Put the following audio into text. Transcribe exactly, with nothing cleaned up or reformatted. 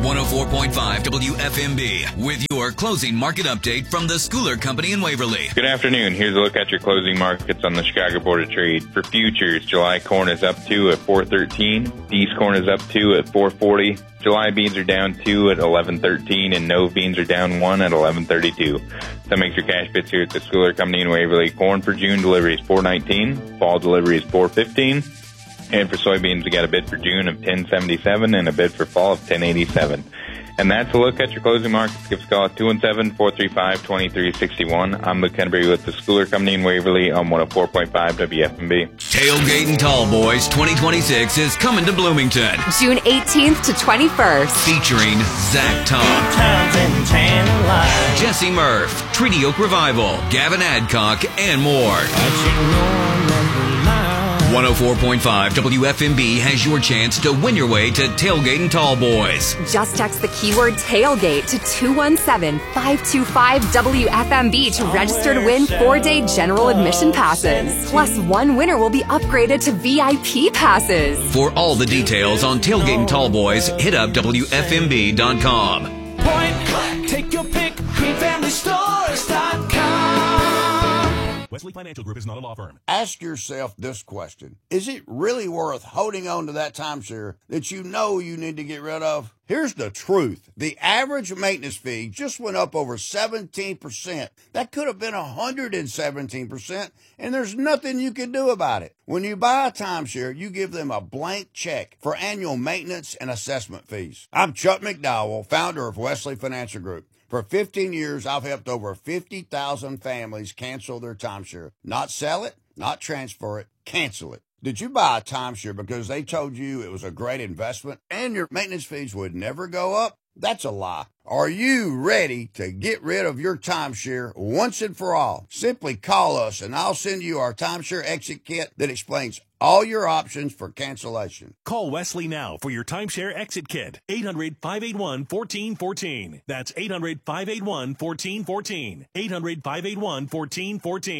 one oh four point five W F M B with your closing market update from the Schooler Company in Waverly. Good afternoon. Here's a look at your closing markets on the Chicago Board of Trade. For futures, July corn is up two at four thirteen. East corn is up two at four forty. July beans are down two at eleven thirteen, and Nove beans are down one at eleven thirty-two. That makes your cash bits here at the Schooler Company in Waverly. Corn for June delivery is four nineteen. Fall delivery is four fifteen. And for soybeans, we got a bid for June of ten seventy-seven and a bid for fall of ten eighty-seven. And that's a look at your closing markets. Give us a call at two one seven, four three five, two three six one. I'm Luke Henry with the Schooler Company in Waverly on one oh four point five W F M B. Tailgate and Tall Boys twenty twenty-six is coming to Bloomington. June eighteenth to twenty-first. Featuring Zach Tom, Jesse Murph, Treaty Oak Revival, Gavin Adcock, and more. one oh four point five W F M B has your chance to win your way to Tailgate and Tall Boys. Just text the keyword tailgate to two one seven, five two five, W F M B to register to win four-day general admission passes. Plus, one winner will be upgraded to V I P passes. For all the details on Tailgate and Tall Boys, hit up W F M B dot com. Point, take your pick, green family stores dot com. Wesley Financial Group is not a law firm. Ask yourself this question. Is it really worth holding on to that timeshare that you know you need to get rid of? Here's the truth. The average maintenance fee just went up over seventeen percent. That could have been one hundred seventeen percent, and there's nothing you can do about it. When you buy a timeshare, you give them a blank check for annual maintenance and assessment fees. I'm Chuck McDowell, founder of Wesley Financial Group. For fifteen years, I've helped over fifty thousand families cancel their timeshare. Not sell it, not transfer it, cancel it. Did you buy a timeshare because they told you it was a great investment and your maintenance fees would never go up? That's a lie. Are you ready to get rid of your timeshare once and for all? Simply call us and I'll send you our timeshare exit kit that explains all your options for cancellation. Call Wesley now for your timeshare exit kit. eight hundred, five eight one, one four one four. That's eight hundred, five eight one, one four one four. eight hundred, five eight one, one four one four.